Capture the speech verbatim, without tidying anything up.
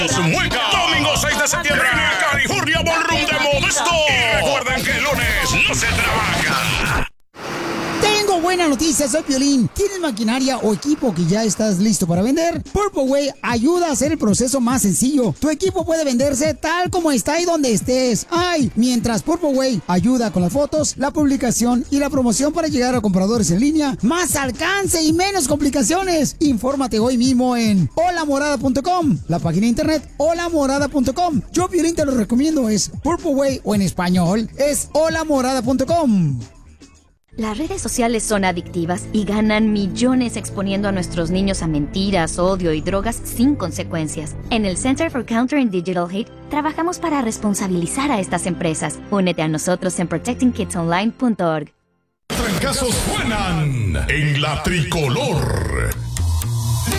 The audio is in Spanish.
Mueca, domingo seis de septiembre en el California Ballroom de Modesto. Y recuerden que el lunes no se trabaja. Tengo buena noticia, soy Piolín. ¿Tienes maquinaria o equipo que ya estás listo para vender? Purple Way ayuda a hacer el proceso más sencillo. Tu equipo puede venderse tal como está y donde estés. Ay, mientras Purple Way ayuda con las fotos, la publicación y la promoción para llegar a compradores en línea, más alcance y menos complicaciones. Infórmate hoy mismo en hola morada punto com, la página de internet hola morada punto com. Yo, Piolín, te lo recomiendo, es Purple Way o en español es hola morada punto com. Las redes sociales son adictivas y ganan millones exponiendo a nuestros niños a mentiras, odio y drogas sin consecuencias. En el Center for Countering Digital Hate trabajamos para responsabilizar a estas empresas. Únete a nosotros en protecting kids online punto org. Trancazos suenan en la tricolor.